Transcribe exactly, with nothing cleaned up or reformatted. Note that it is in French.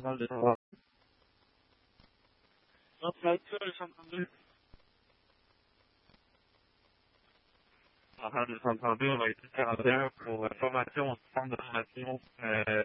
mal de savoir. Notre lecture est entendu. La radio est entendue, on va été faire un pour euh, formation au centre de formation, euh,